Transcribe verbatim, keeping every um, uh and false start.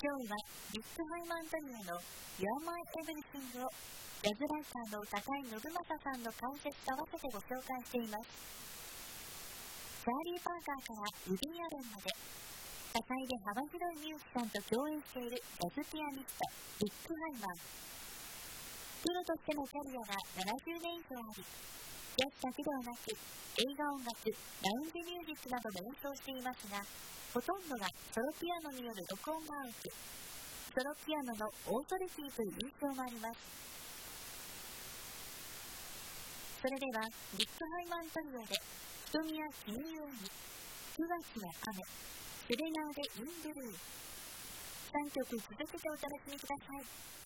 今日はリック・ハイマントリオの You're My Everything をジャズライターの高井信正さんの解説と合わせてご紹介しています。チャーリー・パーカーからウディ・アレンまで多彩で幅広いミュージシャンと共演しているジャズピアニストリック・ハイマン。プロとしてのキャリアがななじゅうねん以上あり、ジャズだけではなく映画音楽、ラウンジミュージックなども演奏していますが、ほとんどがソロピアノによる録音が多く、ソロピアノのオーソリティという印象もあります。それではリック・ハイマントリオで瞳や死ぬように、くがつの雨、セレナーデ・イン・ブルー、さんきょく続けてお楽しみください。